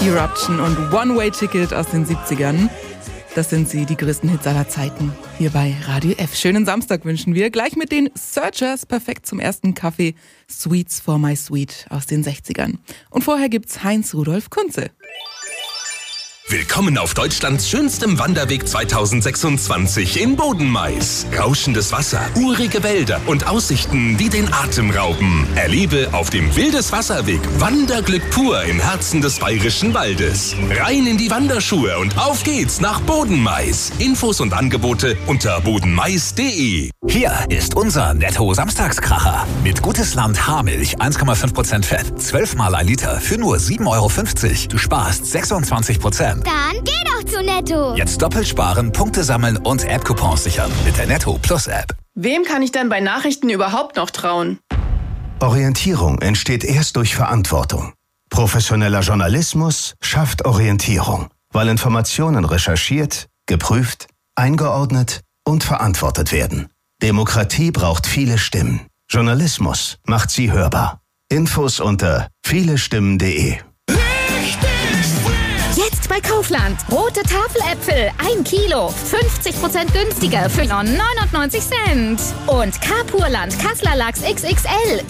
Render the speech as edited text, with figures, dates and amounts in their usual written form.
Eruption und One-Way-Ticket aus den 70ern. Das sind sie, die größten Hits aller Zeiten. Hier bei Radio F. Schönen Samstag wünschen wir. Gleich mit den Searchers, perfekt zum ersten Kaffee. Sweets for my sweet aus den 60ern. Und vorher gibt's Heinz Rudolf Kunze. Willkommen auf Deutschlands schönstem Wanderweg 2026 in Bodenmais. Rauschendes Wasser, urige Wälder und Aussichten, die den Atem rauben. Erlebe auf dem Wildeswasserweg Wanderglück pur im Herzen des Bayerischen Waldes. Rein in die Wanderschuhe und auf geht's nach Bodenmais. Infos und Angebote unter bodenmais.de. Hier ist unser Netto-Samstagskracher. Mit Gutes Land Haarmilch 1,5% Fett, 12 mal ein Liter für nur 7,50 €. Du sparst 26%. Dann geh doch zu Netto. Jetzt doppelt sparen, Punkte sammeln und App-Coupons sichern mit der Netto Plus App. Wem kann ich denn bei Nachrichten überhaupt noch trauen? Orientierung entsteht erst durch Verantwortung. Professioneller Journalismus schafft Orientierung, weil Informationen recherchiert, geprüft, eingeordnet und verantwortet werden. Demokratie braucht viele Stimmen. Journalismus macht sie hörbar. Infos unter vielestimmen.de. Jetzt bei Kaufland. Rote Tafeläpfel, 1 Kilo, 50% günstiger für 99 Cent. Und Carpurland Kassler Lachs XXL.